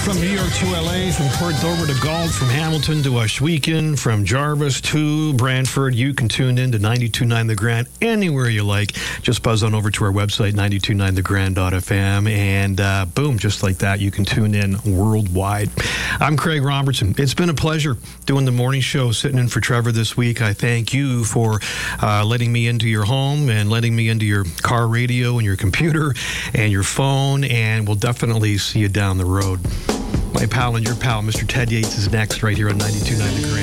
From New York to LA, from Port Dover to Galt, from Hamilton to Ohsweken, from Jarvis to Brantford, you can tune in to 92.9 The Grand anywhere you like. Just buzz on over to our website, 929thegrand.fm, and boom, just like that, you can tune in worldwide. I'm Craig Robertson. It's been a pleasure doing the morning show, sitting in for Trevor this week. I thank you for letting me into your home and letting me into your car radio and your computer and your phone, and we'll definitely see you down the road. My pal and your pal, Mr. Ted Yates, is next right here on 92.9 The Grand.